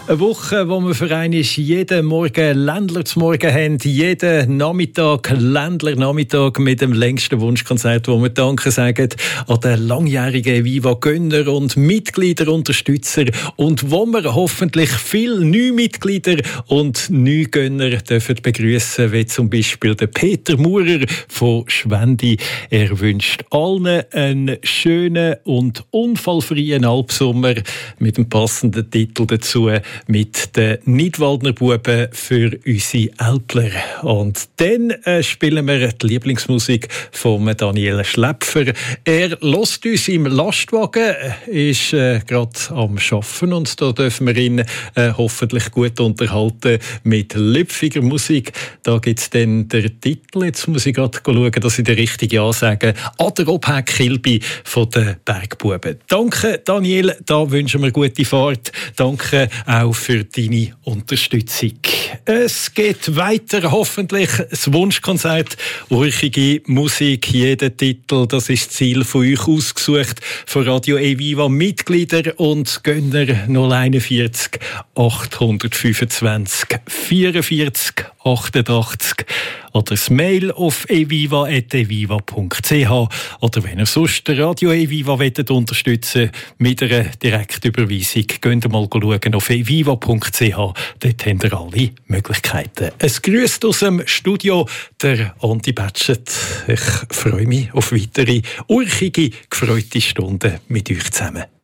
Eine Woche, wo wir für einmal jeden Morgen Ländler zum Morgen haben, jeden Nachmittag Ländler-Nachmittag mit dem längsten Wunschkonzert, wo wir Danke sagen an den langjährigen Viva-Gönner und Mitglieder, Unterstützer und wo wir hoffentlich viele neue Mitglieder und neue Gönner dürfen begrüßen, wie zum Beispiel der Peter Maurer von Schwendi. Er wünscht allen einen schönen und unfallfreien Albsommer mit dem passenden Titel dazu, mit den Nidwaldner Buben für unsere Älpler. Und dann spielen wir die Lieblingsmusik von Daniel Schläpfer. Er hört uns im Lastwagen, ist gerade am Arbeiten und da dürfen wir ihn hoffentlich gut unterhalten mit lüpfiger Musik. Da gibt es dann den Titel, jetzt muss ich gerade schauen, dass ich den richtigen ansage, «An der Obhäg-Kilby» von den Bergbuben. Danke Daniel, da wünschen wir gute Fahrt. Danke auch für deine Unterstützung. Es geht weiter, hoffentlich das Wunschkonzert, urchige Musik, jeden Titel, das ist das Ziel von euch ausgesucht, von Radio Eviva Mitglieder und Gönner 041 825 44 88 oder das Mail auf eviva@eviva.ch oder wenn ihr sonst Radio Eviva unterstützen mit einer Direktüberweisung, geht mal schauen auf eviva.ch, dort habt ihr alle Möglichkeiten. Es grüßt aus dem Studio der Andi Batschet. Ich freue mich auf weitere urchige, gefreute Stunden mit euch zusammen.